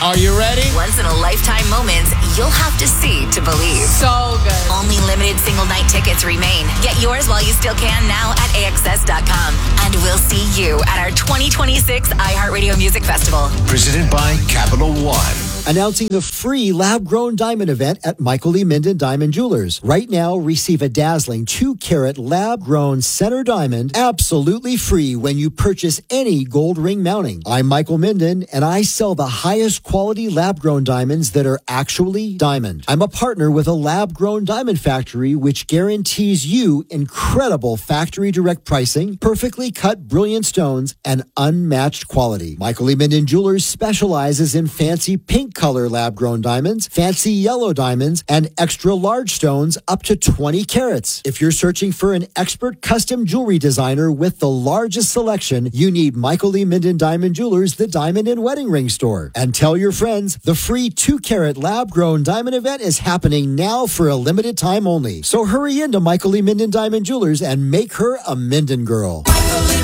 Are you ready? Once in a lifetime moments you'll have to see to believe. So good. Only limited single night tickets remain. Get yours while you still can now at AXS.com. And we'll see you at our 2026 iHeartRadio Music Festival. Presented by Capital One. Announcing the free lab-grown diamond event at Michael E. Minden Diamond Jewelers. Right now, receive a dazzling 2-carat lab-grown center diamond absolutely free when you purchase any gold ring mounting. I'm Michael Minden, and I sell the highest quality lab-grown diamonds that are actually diamond. I'm a partner with a lab-grown diamond factory, which guarantees you incredible factory direct pricing, perfectly cut brilliant stones, and unmatched quality. Michael E. Minden Jewelers specializes in fancy pink color lab-grown diamonds, fancy yellow diamonds, and extra large stones up to 20 carats. If you're searching for an expert custom jewelry designer with the largest selection, you need Michael E. Minden Diamond Jewelers, the diamond and wedding ring store. And tell your friends, the free 2-carat lab-grown diamond event is happening now for a limited time only. So hurry into Michael E. Minden Diamond Jewelers and make her a Minden girl.